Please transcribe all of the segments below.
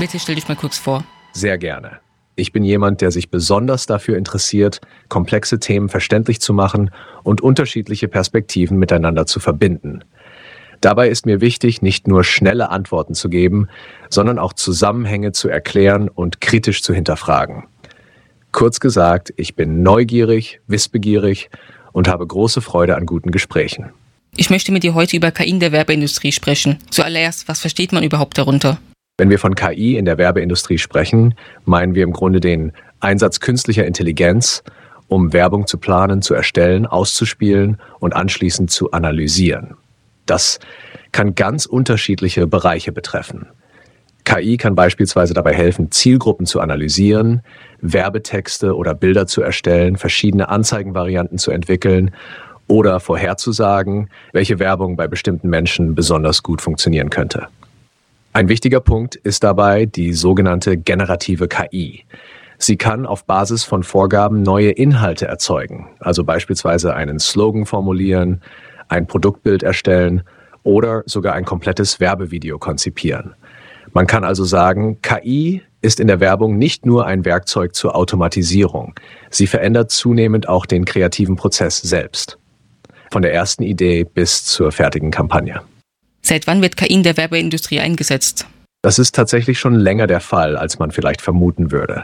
Bitte stell dich mal kurz vor. Sehr gerne. Ich bin jemand, der sich besonders dafür interessiert, komplexe Themen verständlich zu machen und unterschiedliche Perspektiven miteinander zu verbinden. Dabei ist mir wichtig, nicht nur schnelle Antworten zu geben, sondern auch Zusammenhänge zu erklären und kritisch zu hinterfragen. Kurz gesagt, ich bin neugierig, wissbegierig und habe große Freude an guten Gesprächen. Ich möchte mit dir heute über KI in der Werbeindustrie sprechen. Zuallererst, was versteht man überhaupt darunter? Wenn wir von KI in der Werbeindustrie sprechen, meinen wir im Grunde den Einsatz künstlicher Intelligenz, um Werbung zu planen, zu erstellen, auszuspielen und anschließend zu analysieren. Das kann ganz unterschiedliche Bereiche betreffen. KI kann beispielsweise dabei helfen, Zielgruppen zu analysieren, Werbetexte oder Bilder zu erstellen, verschiedene Anzeigenvarianten zu entwickeln oder vorherzusagen, welche Werbung bei bestimmten Menschen besonders gut funktionieren könnte. Ein wichtiger Punkt ist dabei die sogenannte generative KI. Sie kann auf Basis von Vorgaben neue Inhalte erzeugen, also beispielsweise einen Slogan formulieren, ein Produktbild erstellen oder sogar ein komplettes Werbevideo konzipieren. Man kann also sagen, KI ist in der Werbung nicht nur ein Werkzeug zur Automatisierung. Sie verändert zunehmend auch den kreativen Prozess selbst. Von der ersten Idee bis zur fertigen Kampagne. Seit wann wird KI in der Werbeindustrie eingesetzt? Das ist tatsächlich schon länger der Fall, als man vielleicht vermuten würde.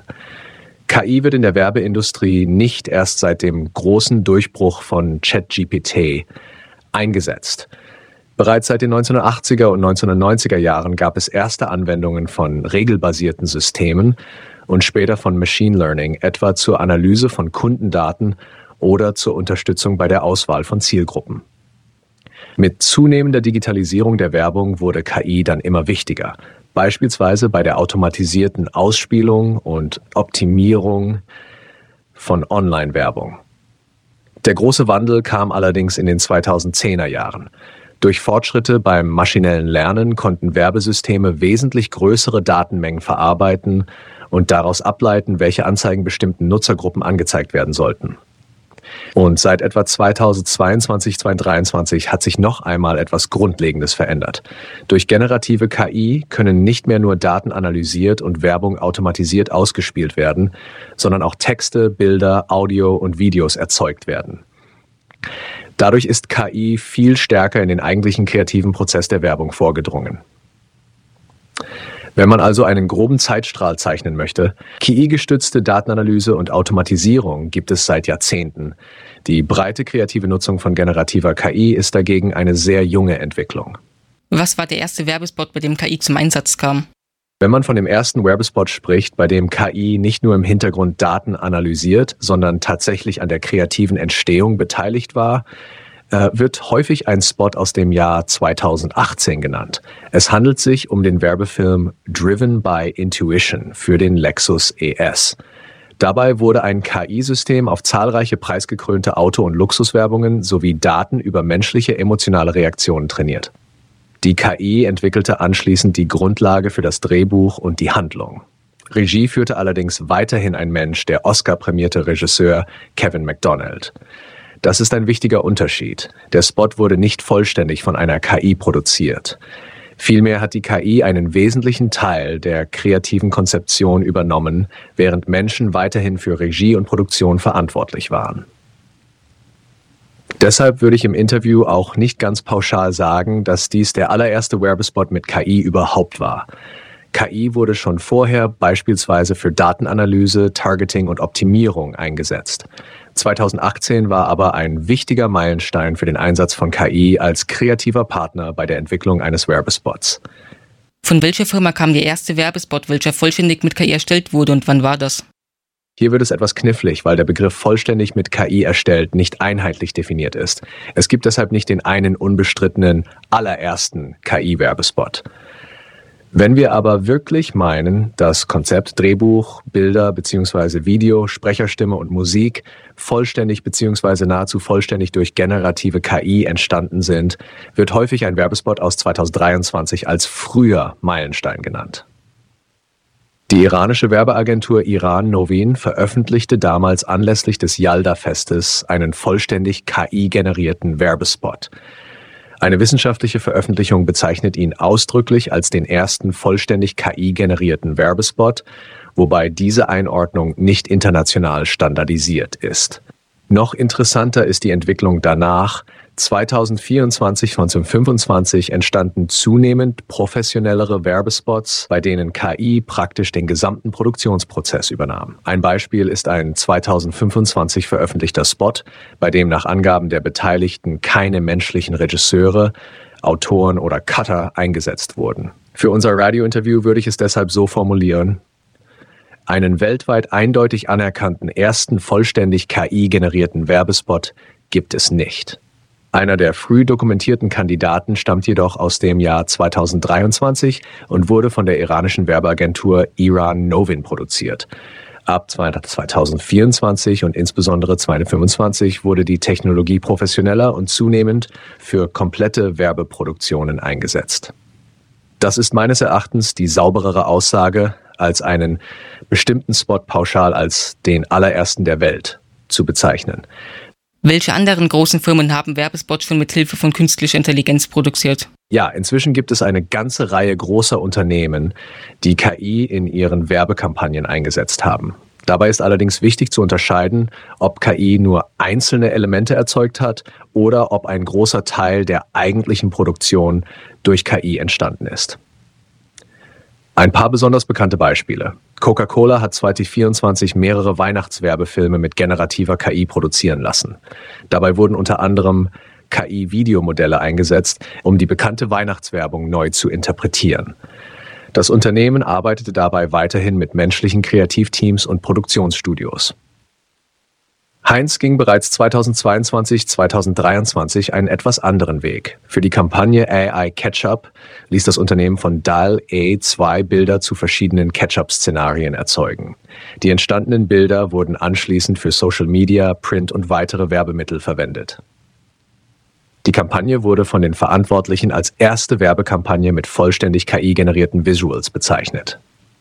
KI wird in der Werbeindustrie nicht erst seit dem großen Durchbruch von ChatGPT eingesetzt. Bereits seit den 1980er und 1990er Jahren gab es erste Anwendungen von regelbasierten Systemen und später von Machine Learning, etwa zur Analyse von Kundendaten oder zur Unterstützung bei der Auswahl von Zielgruppen. Mit zunehmender Digitalisierung der Werbung wurde KI dann immer wichtiger, beispielsweise bei der automatisierten Ausspielung und Optimierung von Online-Werbung. Der große Wandel kam allerdings in den 2010er Jahren. Durch Fortschritte beim maschinellen Lernen konnten Werbesysteme wesentlich größere Datenmengen verarbeiten und daraus ableiten, welche Anzeigen bestimmten Nutzergruppen angezeigt werden sollten. Und seit etwa 2022, 2023 hat sich noch einmal etwas Grundlegendes verändert. Durch generative KI können nicht mehr nur Daten analysiert und Werbung automatisiert ausgespielt werden, sondern auch Texte, Bilder, Audio und Videos erzeugt werden. Dadurch ist KI viel stärker in den eigentlichen kreativen Prozess der Werbung vorgedrungen. Wenn man also einen groben Zeitstrahl zeichnen möchte, KI-gestützte Datenanalyse und Automatisierung gibt es seit Jahrzehnten. Die breite kreative Nutzung von generativer KI ist dagegen eine sehr junge Entwicklung. Was war der erste Werbespot, bei dem KI zum Einsatz kam? Wenn man von dem ersten Werbespot spricht, bei dem KI nicht nur im Hintergrund Daten analysiert, sondern tatsächlich an der kreativen Entstehung beteiligt war, wird häufig ein Spot aus dem Jahr 2018 genannt. Es handelt sich um den Werbefilm Driven by Intuition für den Lexus ES. Dabei wurde ein KI-System auf zahlreiche preisgekrönte Auto- und Luxuswerbungen sowie Daten über menschliche emotionale Reaktionen trainiert. Die KI entwickelte anschließend die Grundlage für das Drehbuch und die Handlung. Regie führte allerdings weiterhin ein Mensch, der Oscar-prämierte Regisseur Kevin MacDonald. Das ist ein wichtiger Unterschied. Der Spot wurde nicht vollständig von einer KI produziert. Vielmehr hat die KI einen wesentlichen Teil der kreativen Konzeption übernommen, während Menschen weiterhin für Regie und Produktion verantwortlich waren. Deshalb würde ich im Interview auch nicht ganz pauschal sagen, dass dies der allererste Werbespot mit KI überhaupt war. KI wurde schon vorher beispielsweise für Datenanalyse, Targeting und Optimierung eingesetzt. 2018 war aber ein wichtiger Meilenstein für den Einsatz von KI als kreativer Partner bei der Entwicklung eines Werbespots. Von welcher Firma kam der erste Werbespot, welcher vollständig mit KI erstellt wurde, und wann war das? Hier wird es etwas knifflig, weil der Begriff vollständig mit KI erstellt nicht einheitlich definiert ist. Es gibt deshalb nicht den einen unbestrittenen allerersten KI-Werbespot. Wenn wir aber wirklich meinen, dass Konzept, Drehbuch, Bilder bzw. Video, Sprecherstimme und Musik vollständig bzw. nahezu vollständig durch generative KI entstanden sind, wird häufig ein Werbespot aus 2023 als früher Meilenstein genannt. Die iranische Werbeagentur Iran Novin veröffentlichte damals anlässlich des Yalda-Festes einen vollständig KI-generierten Werbespot. Eine wissenschaftliche Veröffentlichung bezeichnet ihn ausdrücklich als den ersten vollständig KI-generierten Werbespot, wobei diese Einordnung nicht international standardisiert ist. Noch interessanter ist die Entwicklung danach. 2024 von 2025 entstanden zunehmend professionellere Werbespots, bei denen KI praktisch den gesamten Produktionsprozess übernahm. Ein Beispiel ist ein 2025 veröffentlichter Spot, bei dem nach Angaben der Beteiligten keine menschlichen Regisseure, Autoren oder Cutter eingesetzt wurden. Für unser Radiointerview würde ich es deshalb so formulieren: Einen weltweit eindeutig anerkannten ersten vollständig KI-generierten Werbespot gibt es nicht. Einer der früh dokumentierten Kandidaten stammt jedoch aus dem Jahr 2023 und wurde von der iranischen Werbeagentur Iran Novin produziert. Ab 2024 und insbesondere 2025 wurde die Technologie professioneller und zunehmend für komplette Werbeproduktionen eingesetzt. Das ist meines Erachtens die sauberere Aussage, als einen bestimmten Spot pauschal als den allerersten der Welt zu bezeichnen. Welche anderen großen Firmen haben Werbespots schon mit Hilfe von künstlicher Intelligenz produziert? Ja, inzwischen gibt es eine ganze Reihe großer Unternehmen, die KI in ihren Werbekampagnen eingesetzt haben. Dabei ist allerdings wichtig zu unterscheiden, ob KI nur einzelne Elemente erzeugt hat oder ob ein großer Teil der eigentlichen Produktion durch KI entstanden ist. Ein paar besonders bekannte Beispiele. Coca-Cola hat 2024 mehrere Weihnachtswerbefilme mit generativer KI produzieren lassen. Dabei wurden unter anderem KI-Videomodelle eingesetzt, um die bekannte Weihnachtswerbung neu zu interpretieren. Das Unternehmen arbeitete dabei weiterhin mit menschlichen Kreativteams und Produktionsstudios. Heinz ging bereits 2022/2023 einen etwas anderen Weg. Für die Kampagne AI Ketchup ließ das Unternehmen von DALL-E 2 Bilder zu verschiedenen Ketchup-Szenarien erzeugen. Die entstandenen Bilder wurden anschließend für Social Media, Print und weitere Werbemittel verwendet. Die Kampagne wurde von den Verantwortlichen als erste Werbekampagne mit vollständig KI-generierten Visuals bezeichnet.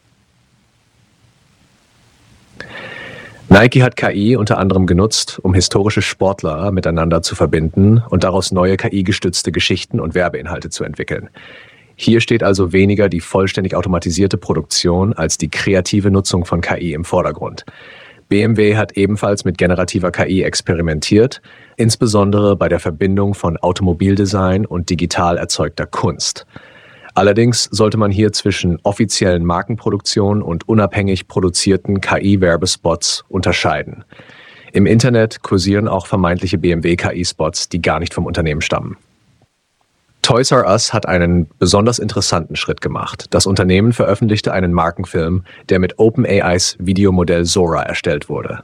Nike hat KI unter anderem genutzt, um historische Sportler miteinander zu verbinden und daraus neue KI-gestützte Geschichten und Werbeinhalte zu entwickeln. Hier steht also weniger die vollständig automatisierte Produktion als die kreative Nutzung von KI im Vordergrund. BMW hat ebenfalls mit generativer KI experimentiert, insbesondere bei der Verbindung von Automobildesign und digital erzeugter Kunst. Allerdings sollte man hier zwischen offiziellen Markenproduktionen und unabhängig produzierten KI-Werbespots unterscheiden. Im Internet kursieren auch vermeintliche BMW-KI-Spots, die gar nicht vom Unternehmen stammen. Toys R Us hat einen besonders interessanten Schritt gemacht. Das Unternehmen veröffentlichte einen Markenfilm, der mit OpenAIs Videomodell Sora erstellt wurde.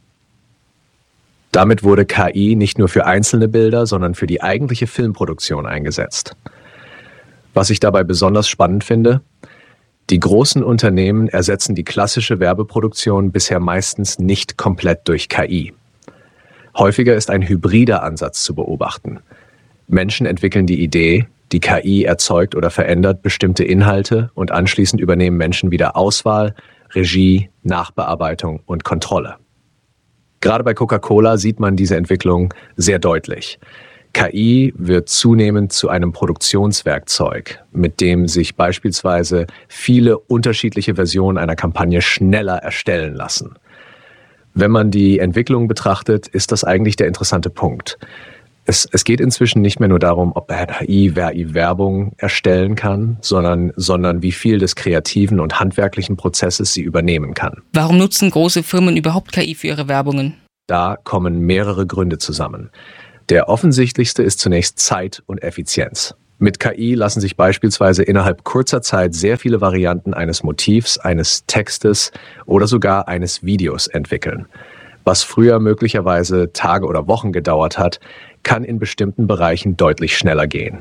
Damit wurde KI nicht nur für einzelne Bilder, sondern für die eigentliche Filmproduktion eingesetzt. Was ich dabei besonders spannend finde: Die großen Unternehmen ersetzen die klassische Werbeproduktion bisher meistens nicht komplett durch KI. Häufiger ist ein hybrider Ansatz zu beobachten. Menschen entwickeln die Idee, die KI erzeugt oder verändert bestimmte Inhalte und anschließend übernehmen Menschen wieder Auswahl, Regie, Nachbearbeitung und Kontrolle. Gerade bei Coca-Cola sieht man diese Entwicklung sehr deutlich. KI wird zunehmend zu einem Produktionswerkzeug, mit dem sich beispielsweise viele unterschiedliche Versionen einer Kampagne schneller erstellen lassen. Wenn man die Entwicklung betrachtet, ist das eigentlich der interessante Punkt. Es geht inzwischen nicht mehr nur darum, ob KI Werbung erstellen kann, sondern wie viel des kreativen und handwerklichen Prozesses sie übernehmen kann. Warum nutzen große Firmen überhaupt KI für ihre Werbungen? Da kommen mehrere Gründe zusammen. Der offensichtlichste ist zunächst Zeit und Effizienz. Mit KI lassen sich beispielsweise innerhalb kurzer Zeit sehr viele Varianten eines Motivs, eines Textes oder sogar eines Videos entwickeln. Was früher möglicherweise Tage oder Wochen gedauert hat, kann in bestimmten Bereichen deutlich schneller gehen.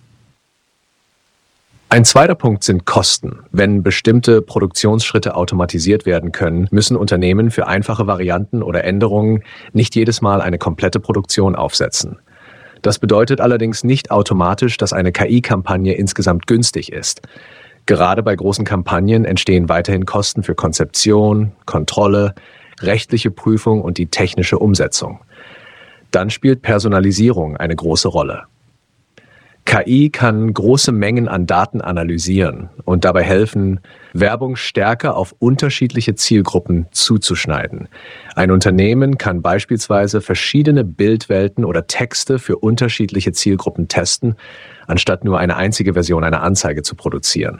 Ein zweiter Punkt sind Kosten. Wenn bestimmte Produktionsschritte automatisiert werden können, müssen Unternehmen für einfache Varianten oder Änderungen nicht jedes Mal eine komplette Produktion aufsetzen. Das bedeutet allerdings nicht automatisch, dass eine KI-Kampagne insgesamt günstig ist. Gerade bei großen Kampagnen entstehen weiterhin Kosten für Konzeption, Kontrolle, rechtliche Prüfung und die technische Umsetzung. Dann spielt Personalisierung eine große Rolle. KI kann große Mengen an Daten analysieren und dabei helfen, Werbung stärker auf unterschiedliche Zielgruppen zuzuschneiden. Ein Unternehmen kann beispielsweise verschiedene Bildwelten oder Texte für unterschiedliche Zielgruppen testen, anstatt nur eine einzige Version einer Anzeige zu produzieren.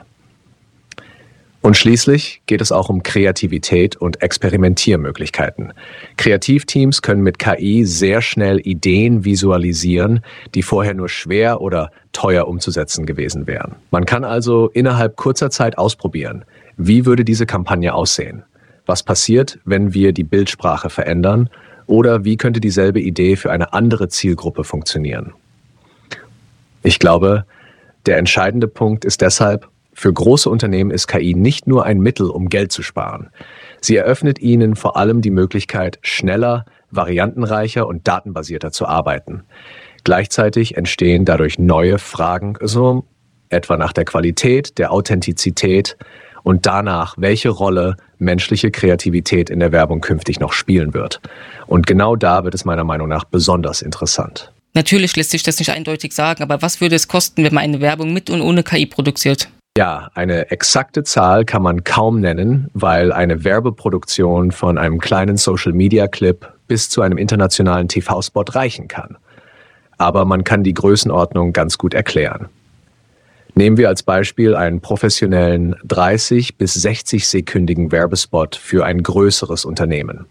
Und schließlich geht es auch um Kreativität und Experimentiermöglichkeiten. Kreativteams können mit KI sehr schnell Ideen visualisieren, die vorher nur schwer oder teuer umzusetzen gewesen wären. Man kann also innerhalb kurzer Zeit ausprobieren, wie würde diese Kampagne aussehen? Was passiert, wenn wir die Bildsprache verändern? Oder wie könnte dieselbe Idee für eine andere Zielgruppe funktionieren? Ich glaube, der entscheidende Punkt ist deshalb, für große Unternehmen ist KI nicht nur ein Mittel, um Geld zu sparen. Sie eröffnet ihnen vor allem die Möglichkeit, schneller, variantenreicher und datenbasierter zu arbeiten. Gleichzeitig entstehen dadurch neue Fragen, so etwa nach der Qualität, der Authentizität und danach, welche Rolle menschliche Kreativität in der Werbung künftig noch spielen wird. Und genau da wird es meiner Meinung nach besonders interessant. Natürlich lässt sich das nicht eindeutig sagen, aber was würde es kosten, wenn man eine Werbung mit und ohne KI produziert? Ja, eine exakte Zahl kann man kaum nennen, weil eine Werbeproduktion von einem kleinen Social-Media-Clip bis zu einem internationalen TV-Spot reichen kann. Aber man kann die Größenordnung ganz gut erklären. Nehmen wir als Beispiel einen professionellen 30- bis 60-sekündigen Werbespot für ein größeres Unternehmen.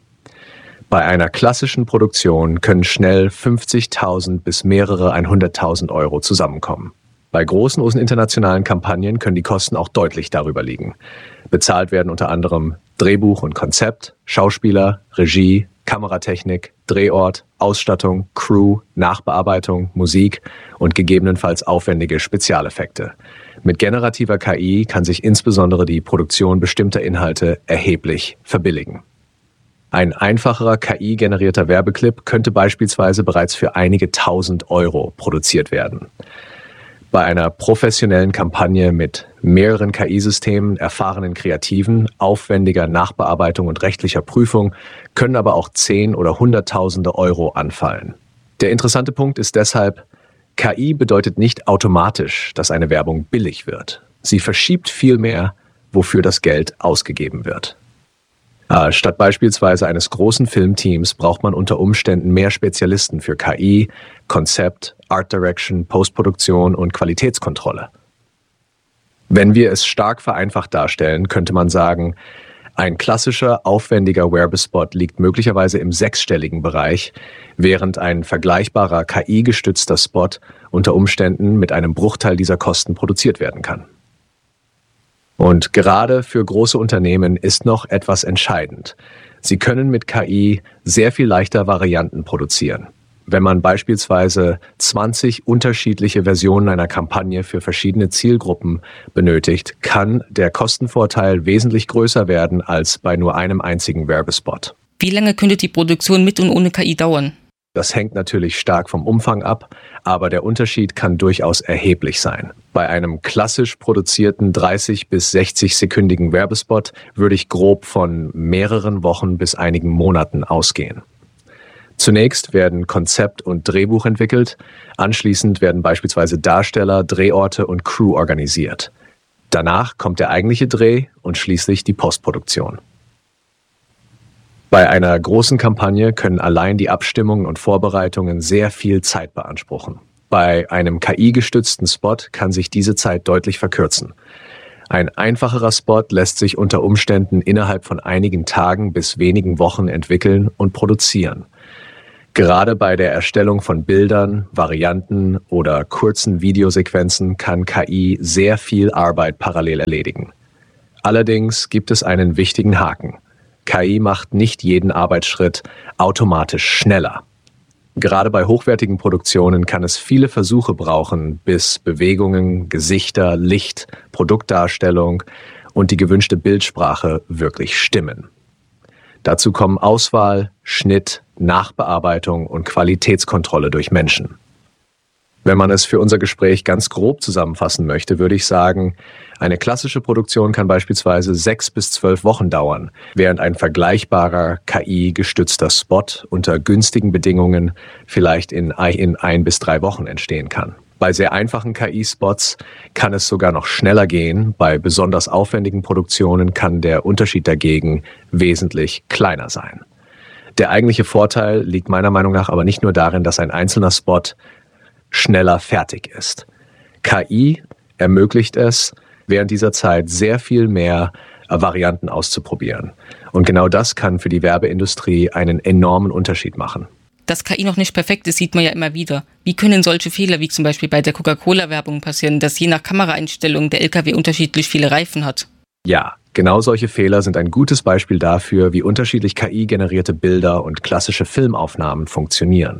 Bei einer klassischen Produktion können schnell 50.000 bis mehrere 100.000 Euro zusammenkommen. Bei großen internationalen Kampagnen können die Kosten auch deutlich darüber liegen. Bezahlt werden unter anderem Drehbuch und Konzept, Schauspieler, Regie, Kameratechnik, Drehort, Ausstattung, Crew, Nachbearbeitung, Musik und gegebenenfalls aufwendige Spezialeffekte. Mit generativer KI kann sich insbesondere die Produktion bestimmter Inhalte erheblich verbilligen. Ein einfacherer KI-generierter Werbeclip könnte beispielsweise bereits für einige tausend Euro produziert werden. Bei einer professionellen Kampagne mit mehreren KI-Systemen, erfahrenen Kreativen, aufwendiger Nachbearbeitung und rechtlicher Prüfung können aber auch 10- oder Hunderttausende Euro anfallen. Der interessante Punkt ist deshalb, KI bedeutet nicht automatisch, dass eine Werbung billig wird. Sie verschiebt vielmehr, wofür das Geld ausgegeben wird. Statt beispielsweise eines großen Filmteams braucht man unter Umständen mehr Spezialisten für KI, Konzept, Art Direction, Postproduktion und Qualitätskontrolle. Wenn wir es stark vereinfacht darstellen, könnte man sagen, ein klassischer, aufwendiger Werbespot liegt möglicherweise im sechsstelligen Bereich, während ein vergleichbarer KI-gestützter Spot unter Umständen mit einem Bruchteil dieser Kosten produziert werden kann. Und gerade für große Unternehmen ist noch etwas entscheidend. Sie können mit KI sehr viel leichter Varianten produzieren. Wenn man beispielsweise 20 unterschiedliche Versionen einer Kampagne für verschiedene Zielgruppen benötigt, kann der Kostenvorteil wesentlich größer werden als bei nur einem einzigen Werbespot. Wie lange könnte die Produktion mit und ohne KI dauern? Das hängt natürlich stark vom Umfang ab, aber der Unterschied kann durchaus erheblich sein. Bei einem klassisch produzierten 30- bis 60-sekündigen Werbespot würde ich grob von mehreren Wochen bis einigen Monaten ausgehen. Zunächst werden Konzept und Drehbuch entwickelt, anschließend werden beispielsweise Darsteller, Drehorte und Crew organisiert. Danach kommt der eigentliche Dreh und schließlich die Postproduktion. Bei einer großen Kampagne können allein die Abstimmungen und Vorbereitungen sehr viel Zeit beanspruchen. Bei einem KI-gestützten Spot kann sich diese Zeit deutlich verkürzen. Ein einfacherer Spot lässt sich unter Umständen innerhalb von einigen Tagen bis wenigen Wochen entwickeln und produzieren. Gerade bei der Erstellung von Bildern, Varianten oder kurzen Videosequenzen kann KI sehr viel Arbeit parallel erledigen. Allerdings gibt es einen wichtigen Haken. KI macht nicht jeden Arbeitsschritt automatisch schneller. Gerade bei hochwertigen Produktionen kann es viele Versuche brauchen, bis Bewegungen, Gesichter, Licht, Produktdarstellung und die gewünschte Bildsprache wirklich stimmen. Dazu kommen Auswahl, Schnitt, Nachbearbeitung und Qualitätskontrolle durch Menschen. Wenn man es für unser Gespräch ganz grob zusammenfassen möchte, würde ich sagen, eine klassische Produktion kann beispielsweise 6 bis 12 Wochen dauern, während ein vergleichbarer KI-gestützter Spot unter günstigen Bedingungen vielleicht in 1 bis 3 Wochen entstehen kann. Bei sehr einfachen KI-Spots kann es sogar noch schneller gehen. Bei besonders aufwendigen Produktionen kann der Unterschied dagegen wesentlich kleiner sein. Der eigentliche Vorteil liegt meiner Meinung nach aber nicht nur darin, dass ein einzelner Spot schneller fertig ist. KI ermöglicht es, während dieser Zeit sehr viel mehr Varianten auszuprobieren. Und genau das kann für die Werbeindustrie einen enormen Unterschied machen. Dass KI noch nicht perfekt ist, sieht man ja immer wieder. Wie können solche Fehler, wie zum Beispiel bei der Coca-Cola-Werbung passieren, dass je nach Kameraeinstellung der LKW unterschiedlich viele Reifen hat? Ja, genau solche Fehler sind ein gutes Beispiel dafür, wie unterschiedlich KI-generierte Bilder und klassische Filmaufnahmen funktionieren.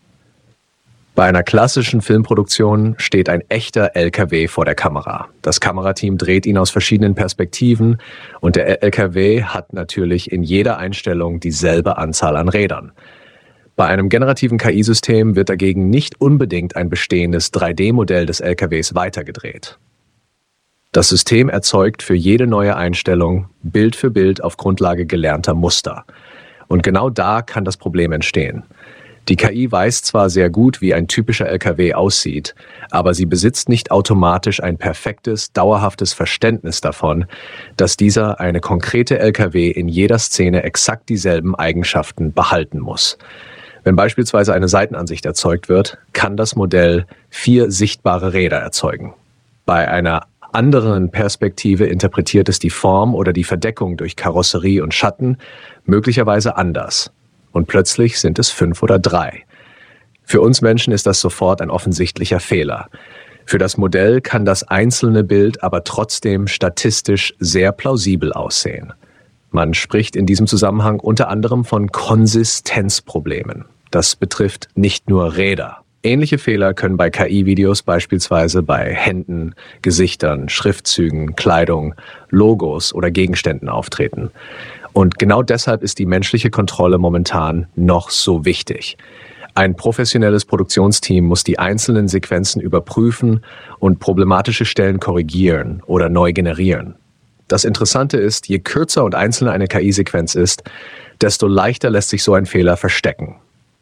Bei einer klassischen Filmproduktion steht ein echter LKW vor der Kamera. Das Kamerateam dreht ihn aus verschiedenen Perspektiven und der LKW hat natürlich in jeder Einstellung dieselbe Anzahl an Rädern. Bei einem generativen KI-System wird dagegen nicht unbedingt ein bestehendes 3D-Modell des LKWs weitergedreht. Das System erzeugt für jede neue Einstellung Bild für Bild auf Grundlage gelernter Muster. Und genau da kann das Problem entstehen. Die KI weiß zwar sehr gut, wie ein typischer LKW aussieht, aber sie besitzt nicht automatisch ein perfektes, dauerhaftes Verständnis davon, dass dieser eine konkrete LKW in jeder Szene exakt dieselben Eigenschaften behalten muss. Wenn beispielsweise eine Seitenansicht erzeugt wird, kann das Modell 4 sichtbare Räder erzeugen. Bei einer anderen Perspektive interpretiert es die Form oder die Verdeckung durch Karosserie und Schatten möglicherweise anders. Und plötzlich sind es 5 oder 3. Für uns Menschen ist das sofort ein offensichtlicher Fehler. Für das Modell kann das einzelne Bild aber trotzdem statistisch sehr plausibel aussehen. Man spricht in diesem Zusammenhang unter anderem von Konsistenzproblemen. Das betrifft nicht nur Räder. Ähnliche Fehler können bei KI-Videos beispielsweise bei Händen, Gesichtern, Schriftzügen, Kleidung, Logos oder Gegenständen auftreten. Und genau deshalb ist die menschliche Kontrolle momentan noch so wichtig. Ein professionelles Produktionsteam muss die einzelnen Sequenzen überprüfen und problematische Stellen korrigieren oder neu generieren. Das Interessante ist, je kürzer und einzelner eine KI-Sequenz ist, desto leichter lässt sich so ein Fehler verstecken.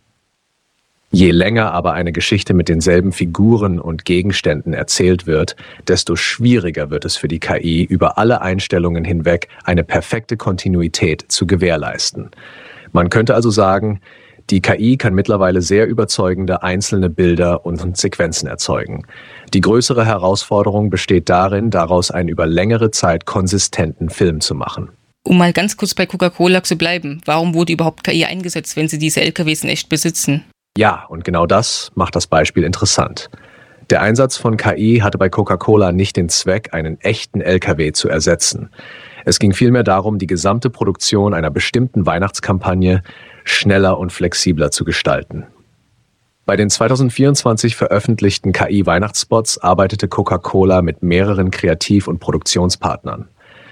Je länger aber eine Geschichte mit denselben Figuren und Gegenständen erzählt wird, desto schwieriger wird es für die KI, über alle Einstellungen hinweg eine perfekte Kontinuität zu gewährleisten. Man könnte also sagen, die KI kann mittlerweile sehr überzeugende einzelne Bilder und Sequenzen erzeugen. Die größere Herausforderung besteht darin, daraus einen über längere Zeit konsistenten Film zu machen. Um mal ganz kurz bei Coca-Cola zu bleiben, warum wurde überhaupt KI eingesetzt, wenn sie diese LKWs in echt besitzen? Ja, und genau das macht das Beispiel interessant. Der Einsatz von KI hatte bei Coca-Cola nicht den Zweck, einen echten LKW zu ersetzen. Es ging vielmehr darum, die gesamte Produktion einer bestimmten Weihnachtskampagne schneller und flexibler zu gestalten. Bei den 2024 veröffentlichten KI-Weihnachtsspots arbeitete Coca-Cola mit mehreren Kreativ- und Produktionspartnern.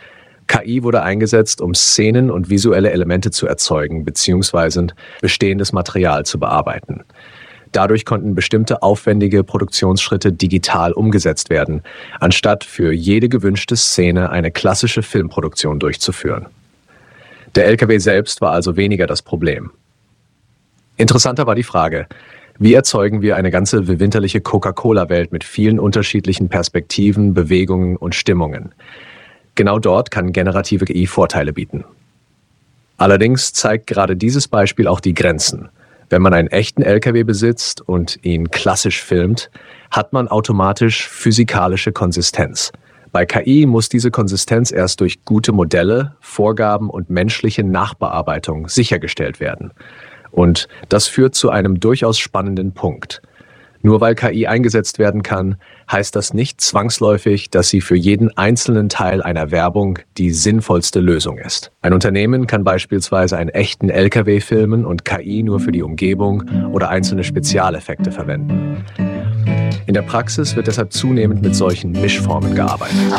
KI wurde eingesetzt, um Szenen und visuelle Elemente zu erzeugen bzw. bestehendes Material zu bearbeiten. Dadurch konnten bestimmte aufwendige Produktionsschritte digital umgesetzt werden, anstatt für jede gewünschte Szene eine klassische Filmproduktion durchzuführen. Der LKW selbst war also weniger das Problem. Interessanter war die Frage, wie erzeugen wir eine ganze winterliche Coca-Cola-Welt mit vielen unterschiedlichen Perspektiven, Bewegungen und Stimmungen? Genau dort kann generative KI Vorteile bieten. Allerdings zeigt gerade dieses Beispiel auch die Grenzen. Wenn man einen echten LKW besitzt und ihn klassisch filmt, hat man automatisch physikalische Konsistenz. Bei KI muss diese Konsistenz erst durch gute Modelle, Vorgaben und menschliche Nachbearbeitung sichergestellt werden. Und das führt zu einem durchaus spannenden Punkt. Nur weil KI eingesetzt werden kann, heißt das nicht zwangsläufig, dass sie für jeden einzelnen Teil einer Werbung die sinnvollste Lösung ist. Ein Unternehmen kann beispielsweise einen echten LKW filmen und KI nur für die Umgebung oder einzelne Spezialeffekte verwenden. In der Praxis wird deshalb zunehmend mit solchen Mischformen gearbeitet.